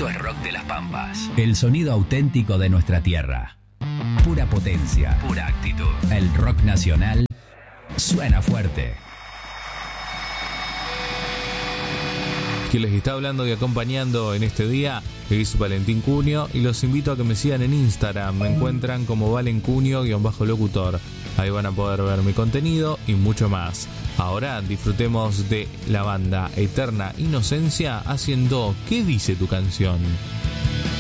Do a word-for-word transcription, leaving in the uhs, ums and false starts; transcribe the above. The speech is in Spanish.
Esto es Rock de las Pampas. El sonido auténtico de nuestra tierra. Pura potencia. Pura actitud. El rock nacional suena fuerte. Quien les está hablando y acompañando en este día es Valentín Cunio y los invito a que me sigan en Instagram. Me encuentran como valencunio-locutor. Ahí van a poder ver mi contenido y mucho más. Ahora disfrutemos de la banda Eterna Inocencia haciendo ¿Qué dice tu canción?